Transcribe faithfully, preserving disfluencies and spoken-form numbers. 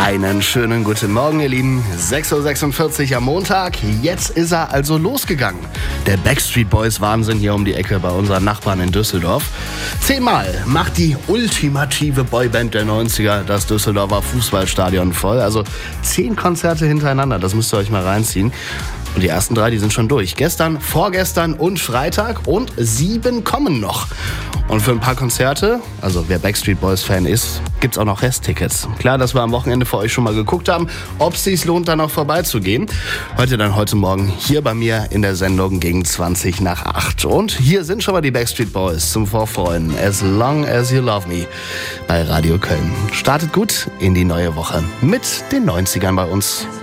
Einen schönen guten Morgen, ihr Lieben. sechs Uhr sechsundvierzig am Montag. Jetzt ist er also losgegangen. Der Backstreet Boys Wahnsinn hier um die Ecke bei unseren Nachbarn in Düsseldorf. Zehnmal macht die ultimative Boyband der neunziger das Düsseldorfer Fußballstadion voll. Also zehn Konzerte hintereinander, das müsst ihr euch mal reinziehen. Und die ersten drei, die sind schon durch. Gestern, vorgestern und Freitag und sieben kommen noch. Und für ein paar Konzerte, also wer Backstreet Boys Fan ist, gibt's auch noch Resttickets. Klar, dass wir am Wochenende für euch schon mal geguckt haben, ob es sich lohnt, da noch vorbeizugehen. Heute dann heute Morgen hier bei mir in der Sendung gegen zwanzig nach acht. Und hier sind schon mal die Backstreet Boys zum Vorfreuen. As Long As You Love Me bei Radio Köln. Startet gut in die neue Woche mit den neunzigern bei uns.